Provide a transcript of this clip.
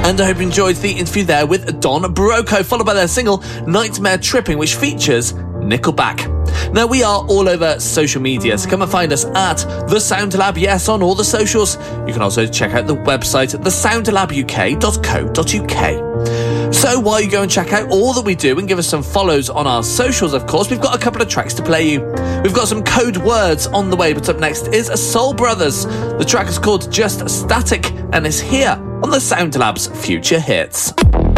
And I hope you enjoyed the interview there with Don Broco, followed by their single Nightmare Tripping, which features Nickelback. Now, we are all over social media, so come and find us at The Sound Lab, yes, on all the socials. You can also check out the website at thesoundlabuk.co.uk. So while you go and check out all that we do and give us some follows on our socials, of course, we've got a couple of tracks to play you. We've got some code words on the way, but up next is Soul Brothers. The track is called Just Static and is here on the Sound Lab's Future Hits.